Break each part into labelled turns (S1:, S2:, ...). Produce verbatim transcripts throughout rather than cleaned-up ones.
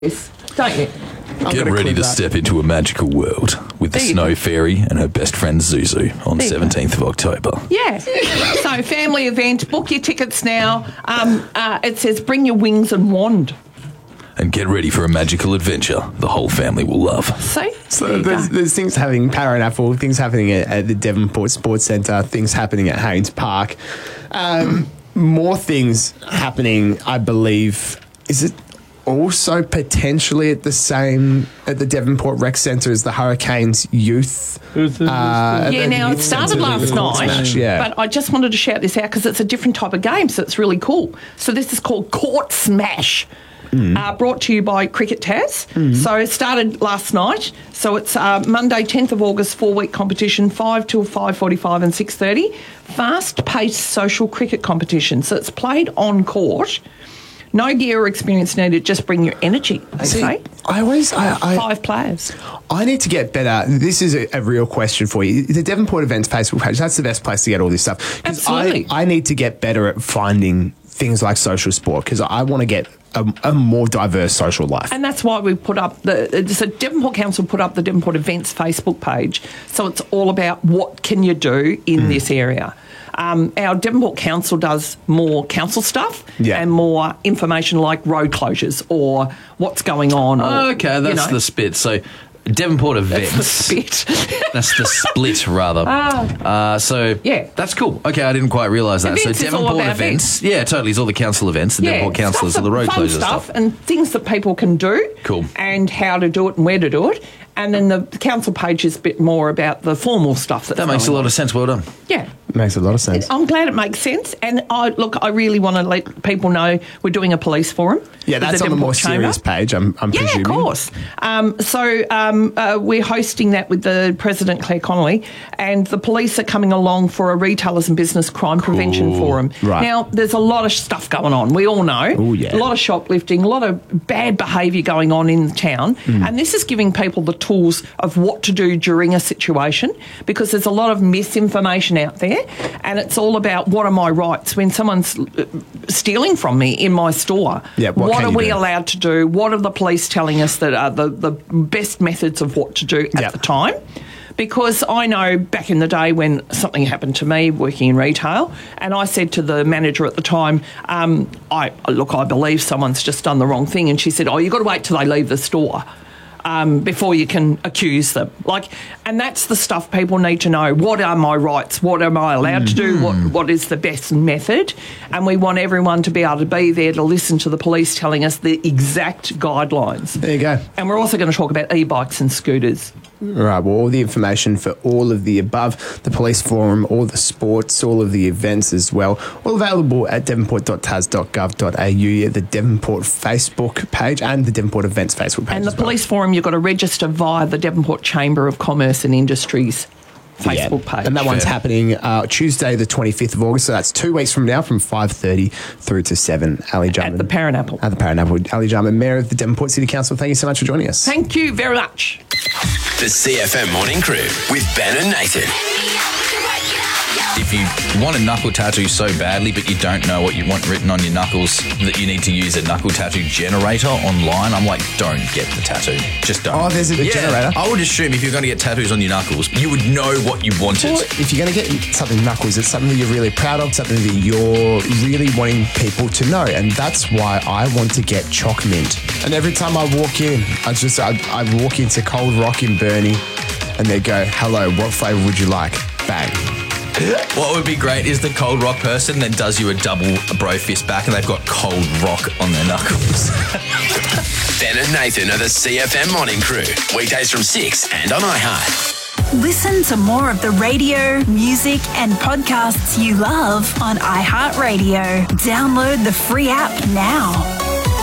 S1: Yes, don't you?
S2: I'm
S3: Get ready to
S2: that.
S3: step into a magical world with the
S1: There you
S3: Snow
S1: go.
S3: Fairy and her best friend Zuzu on
S1: There you go.
S3: seventeenth of October.
S1: Yeah. So, family event, book your tickets now. Um, uh, it says bring your wings and wand.
S3: And get ready for a magical adventure the whole family will love.
S1: See?
S2: So
S1: There you
S2: there's,
S1: go.
S2: there's things happening at Para and Apple, things happening at, at the Devonport Sports Centre, things happening at Haynes Park. Um, more things happening, I believe. Is it also potentially at the same, at the Devonport Rec Centre as the Hurricanes Youth? Uh,
S1: Yeah, now it started last night,
S2: Smash, yeah.
S1: but I just wanted to shout this out because it's a different type of game, so it's really cool. So this is called Court Smash.
S2: Mm.
S1: Uh, brought to you by Cricket Taz. Mm. So it started last night. So it's uh, Monday, tenth of August, four-week competition, five till five forty-five and six thirty. Fast-paced social cricket competition. So it's played on court. No gear or experience needed. Just bring your energy. Okay.
S2: See, I always, I, I,
S1: Five players.
S2: I need to get better. This is a, a real question for you. The Devonport Events Facebook page, that's the best place to get all this stuff. 'Cause
S1: Absolutely.
S2: I, I need to get better at finding things like social sport because I want to get a, a more diverse social life.
S1: And that's why we put up the, so Devonport Council put up the Devonport Events Facebook page. So it's all about what can you do in mm. this area. Um, our Devonport Council does more council stuff
S2: yeah.
S1: and more information like road closures or what's going on. Or,
S3: Oh, okay, that's
S1: you know.
S3: the spit. So Devonport Events.
S1: That's the spit.
S3: That's the split, rather. Uh, so,
S1: Yeah.
S3: that's cool. Okay, I didn't quite realise that.
S1: Events
S3: so,
S1: is all
S3: Devonport
S1: about
S3: Events. Yeah, totally. It's all the council events. The Devonport councillors
S1: stuff
S3: are the road
S1: fun
S3: closure
S1: stuff,
S3: stuff.
S1: and things that people can do.
S3: Cool.
S1: And how to do it and where to do it. And then the council page is a bit more about the formal stuff. That's
S3: That makes a
S1: going
S3: lot
S1: on.
S3: of sense. Well done.
S1: Yeah.
S2: Makes a lot of sense.
S1: I'm glad it makes sense. And I look, I really want to let people know we're doing a police forum.
S2: Yeah,
S1: with
S2: that's on the more
S1: Devonport Chamber.
S2: serious page, I'm, I'm
S1: Yeah,
S2: presuming.
S1: of course. Um, so um, uh, we're hosting that with the President Claire Connolly, and the police are coming along for a retailers and business crime prevention forum.
S2: Right.
S1: Now, there's a lot of stuff going on. We all know.
S2: Oh, yeah.
S1: A lot of shoplifting, a lot of bad behaviour going on in the town,
S2: Mm.
S1: and this is giving people the tools of what to do during a situation, because there's a lot of misinformation out there, and it's all about what are my rights when someone's uh, stealing from me in my store.
S2: Yeah, what
S1: what
S2: can
S1: are
S2: you
S1: we
S2: do?
S1: allowed to do? What are the police telling us that are the, the best methods of what to do at
S2: Yep.
S1: the time? Because I know back in the day when something happened to me working in retail, and I said to the manager at the time, um, I look, I believe someone's just done the wrong thing. And she said, oh, you've got to wait till they leave the store. Um, before you can accuse them. Like, and that's the stuff people need to know. What are my rights? What am I allowed to do? What What is the best method? And we want everyone to be able to be there to listen to the police telling us the exact guidelines.
S2: There you go.
S1: And we're also going to talk about e-bikes and scooters.
S2: Right, well, all the information for all of the above, the police forum, all the sports, all of the events as well, all available at devonport dot tas dot gov dot a u, yeah, the Devonport Facebook page and the Devonport Events Facebook page
S1: And the
S2: as well.
S1: police forum, you've got to register via the Devonport Chamber of Commerce and Industries Facebook
S2: Yeah.
S1: page.
S2: And that one's
S3: Fair.
S2: happening uh, Tuesday, the twenty-fifth of August, so that's two weeks from now from five thirty through to seven. Ali Jarman.
S1: At the Paranapple.
S2: At the Paranapple. Ali Jarman, Mayor of the Devonport City Council, thank you so much for joining us.
S1: Thank you very much.
S4: The C F M Morning Crew with Ben and Nathan.
S3: If you want a knuckle tattoo so badly, but you don't know what you want written on your knuckles, that you need to use a knuckle tattoo generator online, I'm like, don't get the tattoo. Just don't.
S2: Oh, there's a
S3: yeah,
S2: generator?
S3: I would assume if you're going to get tattoos on your knuckles, you would know what you wanted.
S2: Or if you're going to get something knuckles, it's something that you're really proud of, something that you're really wanting people to know. And that's why I want to get Choc Mint. And every time I walk in, I just I, I walk into Cold Rock in Burnie and they go, hello, what flavour would you like? Bang.
S3: What would be great is the Cold Rock person then does you a double bro fist back and they've got Cold Rock on their knuckles.
S4: Ben and Nathan are the C F M Morning Crew. Weekdays from six and on iHeart.
S5: Listen to more of the radio, music, and podcasts you love on iHeartRadio. Download the free app now.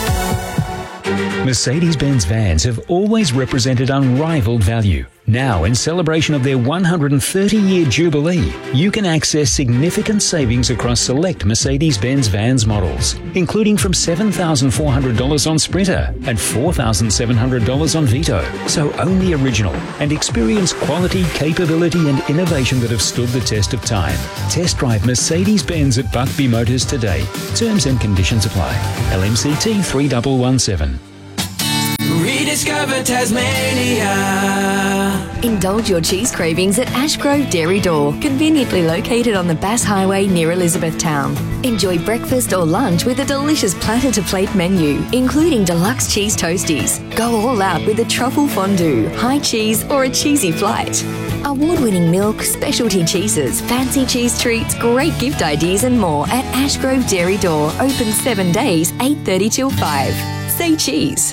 S6: Mercedes-Benz vans have always represented unrivaled value. Now, in celebration of their one hundred thirty-year jubilee, you can access significant savings across select Mercedes-Benz vans models, including from seven thousand four hundred dollars on Sprinter and four thousand seven hundred dollars on Vito. So own the original and experience quality, capability and innovation that have stood the test of time. Test drive Mercedes-Benz at Buckby Motors today. Terms and conditions apply. L M C T three one one seven.
S7: Rediscover Tasmania.
S8: Indulge your cheese cravings at Ashgrove Dairy Door, conveniently located on the Bass Highway near Elizabethtown. Enjoy breakfast or lunch with a delicious platter-to-plate menu, including deluxe cheese toasties. Go all out with a truffle fondue, high cheese or a cheesy flight. Award-winning milk, specialty cheeses, fancy cheese treats, great gift ideas and more at Ashgrove Dairy Door, open seven days, eight thirty till five. Say cheese.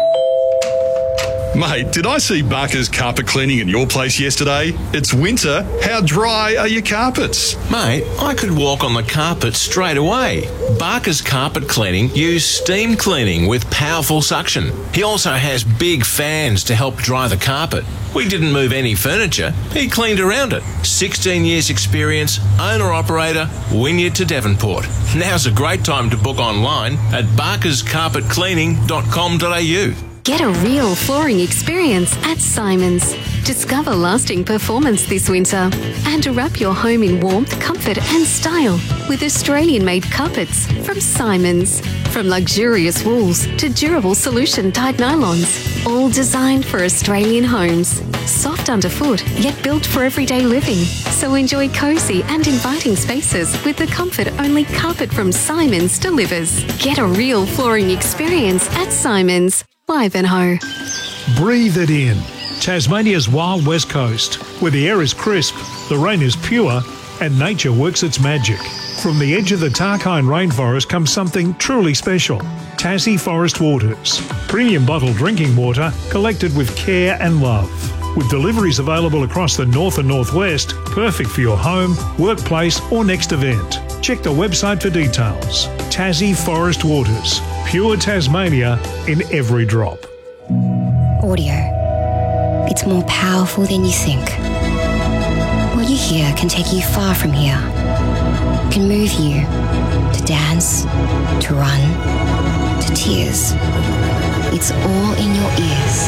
S9: Mate, did I see Barker's carpet cleaning at your place yesterday? It's winter. How dry are your carpets?
S10: Mate, I could walk on the carpet straight away. Barker's Carpet Cleaning use steam cleaning with powerful suction. He also has big fans to help dry the carpet. We didn't move any furniture. He cleaned around it. sixteen years experience, owner-operator, Wynyard to Devonport. Now's a great time to book online at barkers carpet cleaning dot com dot a u.
S11: Get a real flooring experience at Simons. Discover lasting performance this winter and wrap your home in warmth, comfort and style with Australian-made carpets from Simons. From luxurious wools to durable solution-dyed nylons, all designed for Australian homes. Soft underfoot, yet built for everyday living. So enjoy cosy and inviting spaces with the comfort only carpet from Simons delivers. Get a real flooring experience at Simons. Ivanhoe.
S12: Breathe it in. Tasmania's wild west coast, where the air is crisp, the rain is pure, and nature works its magic. From the edge of the Tarkine rainforest comes something truly special. Tassie Forest Waters. Premium bottled drinking water collected with care and love. With deliveries available across the north and northwest, perfect for your home, workplace or next event. Check the website for details. Tassie Forest Waters. Pure Tasmania in every drop.
S13: Audio. It's more powerful than you think. What you hear can take you far from here. Can move you to dance, to run, to tears. It's all in your ears.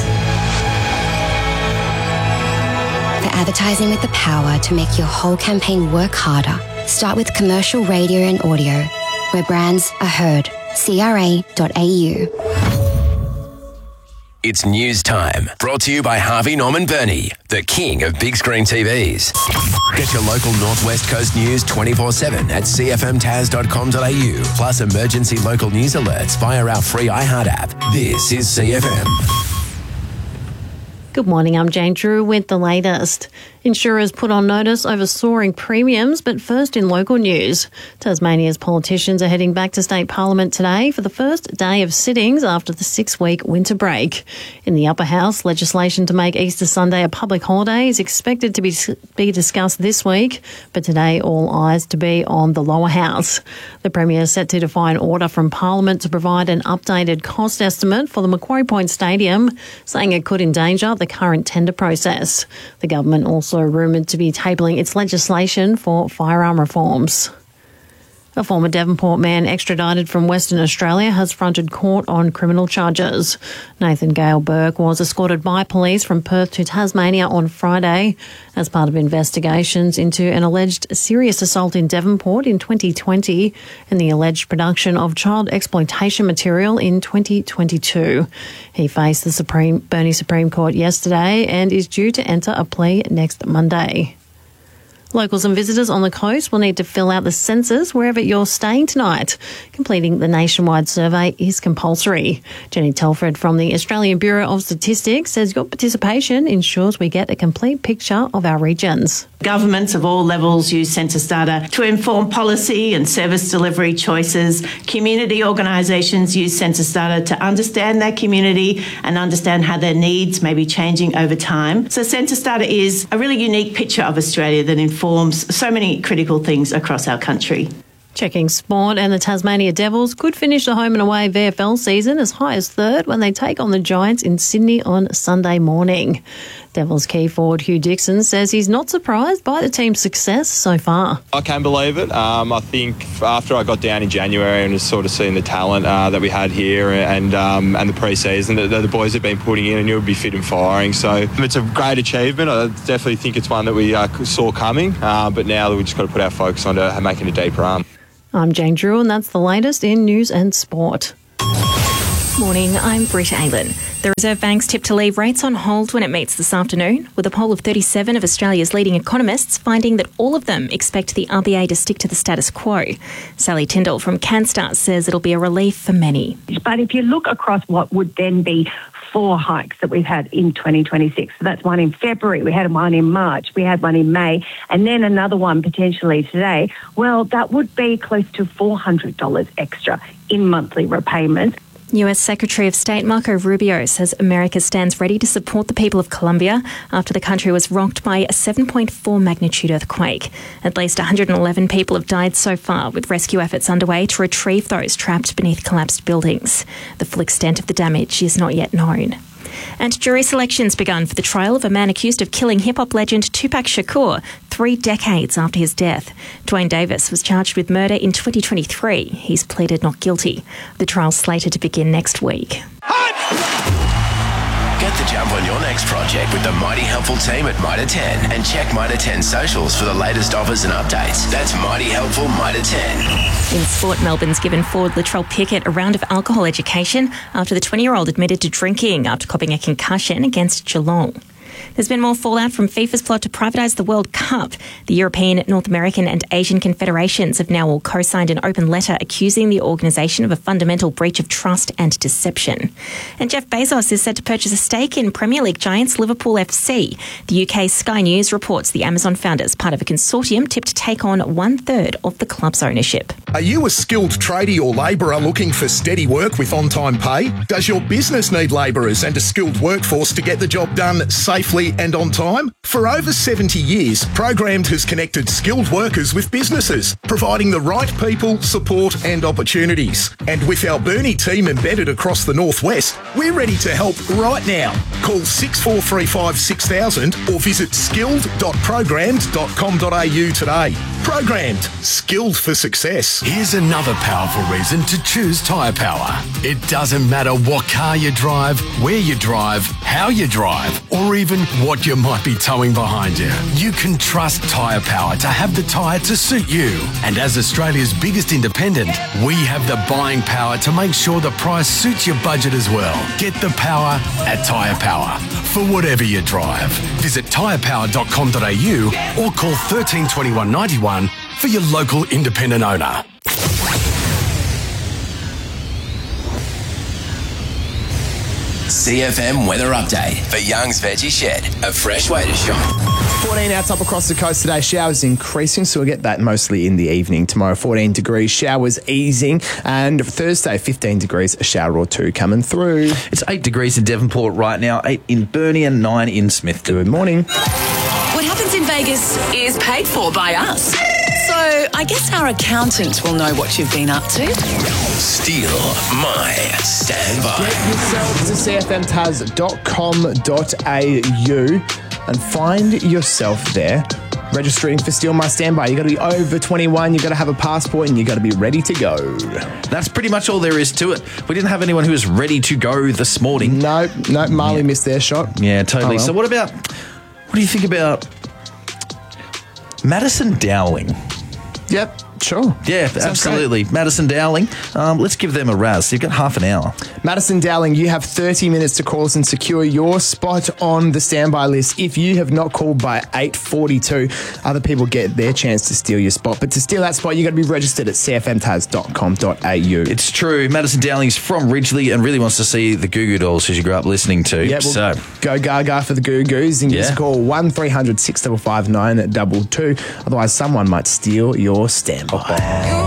S13: For advertising with the power to make your whole campaign work harder, start with commercial radio and audio, where brands are heard. C R A dot A U.
S4: It's news time. Brought to you by Harvey Norman Burney, the king of big screen T Vs. Get your local Northwest Coast news twenty-four seven at c f m tas dot com dot a u. Plus emergency local news alerts via our free iHeart app. This is C F M.
S14: Good morning, I'm Jane Drew with the latest. Insurers put on notice over soaring premiums, but first in local news. Tasmania's politicians are heading back to state parliament today for the first day of sittings after the six-week winter break. In the upper house, legislation to make Easter Sunday a public holiday is expected to be, be discussed this week, but today all eyes to be on the lower house. The Premier is set to defy an order from Parliament to provide an updated cost estimate for the Macquarie Point Stadium, saying it could endanger the current tender process. The government also rumoured to be tabling its legislation for firearm reforms. A former Devonport man extradited from Western Australia has fronted court on criminal charges. Nathan Gale Burke was escorted by police from Perth to Tasmania on Friday as part of investigations into an alleged serious assault in Devonport in twenty twenty and the alleged production of child exploitation material in twenty twenty-two. He faced the Supreme Burnie Supreme Court yesterday and is due to enter a plea next Monday. Locals and visitors on the coast will need to fill out the census wherever you're staying tonight. Completing the nationwide survey is compulsory. Jenny Telford from the Australian Bureau of Statistics says your participation ensures we get a complete picture of our regions.
S15: Governments of all levels use census data to inform policy and service delivery choices. Community organisations use census data to understand their community and understand how their needs may be changing over time. So census data is a really unique picture of Australia that informs so many critical things across our country.
S14: Checking sport, and the Tasmania Devils could finish the home and away V F L season as high as third when they take on the Giants in Sydney on Sunday morning. Devils key forward Hugh Dixon says he's not surprised by the team's success so far.
S16: I can believe it. Um, I think after I got down in January and just sort of seeing the talent uh, that we had here and um, and the pre-season that, that the boys have been putting in, and you'll be fit and firing. So it's a great achievement. I definitely think it's one that we uh, saw coming, uh, but now we've just got to put our focus on to making a deeper run.
S14: I'm Jane Drew, and that's the latest in news and sport.
S7: Morning, I'm Britt Aylen. The Reserve Bank's tip to leave rates on hold when it meets this afternoon, with a poll of thirty-seven of Australia's leading economists finding that all of them expect the R B A to stick to the status quo. Sally Tyndall from CanStar says it'll be a relief for many.
S17: But if you look across what would then be four hikes that we've had in twenty twenty-six, so that's one in February, we had one in March, we had one in May, and then another one potentially today, well, that would be close to four hundred dollars extra in monthly repayments.
S7: U S Secretary of State Marco Rubio says America stands ready to support the people of Colombia after the country was rocked by a seven point four magnitude earthquake. At least one hundred eleven people have died so far, with rescue efforts underway to retrieve those trapped beneath collapsed buildings. The full extent of the damage is not yet known. And jury selection's begun for the trial of a man accused of killing hip-hop legend Tupac Shakur three decades after his death. Dwayne Davis was charged with murder in twenty twenty-three. He's pleaded not guilty. The trial's slated to begin next week.
S4: Get the jump on your next project with the Mighty Helpful team at Mitre ten and check Mitre ten socials for the latest offers and updates. That's Mighty Helpful Mitre ten.
S7: In sport, Melbourne's given forward Latrell Pickett a round of alcohol education after the twenty-year-old admitted to drinking after copping a concussion against Geelong. There's been more fallout from FIFA's plot to privatise the World Cup. The European, North American and Asian confederations have now all co-signed an open letter accusing the organisation of a fundamental breach of trust and deception. And Jeff Bezos is set to purchase a stake in Premier League giants Liverpool F C. The U K's Sky News reports the Amazon founders, part of a consortium tipped to take on one-third of the club's ownership.
S18: Are you a skilled tradie or labourer looking for steady work with on-time pay? Does your business need labourers and a skilled workforce to get the job done safely and on time? For over seventy years, Programmed has connected skilled workers with businesses, providing the right people, support and opportunities. And with our Burnie team embedded across the Northwest, we're ready to help right now. Call six four three five six thousand or visit skilled dot programmed dot com dot a u today. Programmed, skilled for success.
S19: Here's another powerful reason to choose Tyre Power. It doesn't matter what car you drive, where you drive, how you drive, or even what you might be towing behind you. You can trust Tyre Power to have the tyre to suit you. And as Australia's biggest independent, we have the buying power to make sure the price suits your budget as well. Get the power at Tyre Power for whatever you drive. Visit tyre power dot com dot a u or call one three two one nine one for your local independent owner.
S4: C F M weather update for Young's Veggie Shed, a fresh way to shop.
S2: fourteen out up across the coast today. Showers increasing, so we'll get that mostly in the evening. Tomorrow, fourteen degrees, showers easing. And Thursday, fifteen degrees, a shower or two coming through.
S3: It's eight degrees in Devonport right now, eight in Burnie and nine in Smithton.
S2: Good morning.
S20: What happens in Vegas is paid for by us. So I guess our accountant will know what you've been up to.
S4: Steal my standby.
S2: Get yourself to c f m taz dot com dot a u and find yourself there registering for Steal My Standby. You got to be over twenty-one, you got to have a passport, and you got to be ready to go.
S3: That's pretty much all there is to it. We didn't have anyone who was ready to go this morning.
S2: No, no, Marley yeah. missed their shot.
S3: Yeah, totally.
S2: Oh, well.
S3: So what about, what do you think about Madison Dowling?
S2: Yep. Sure.
S3: Yeah, Sounds absolutely. Great. Madison Dowling. Um, let's give them a razz. You've got half an hour.
S2: Madison Dowling, you have thirty minutes to call us and secure your spot on the standby list. If you have not called by eight forty-two, other people get their chance to steal your spot. But to steal that spot, you got to be registered at c f m taz dot com dot a u.
S3: It's true. Madison Dowling's from Ridgeley and really wants to see the Goo Goo Dolls, who she grew up listening to.
S2: Yeah, well,
S3: so
S2: go gaga for the Goo Goos and yeah. just call one three hundred six five five nine two two. Otherwise, someone might steal your standby.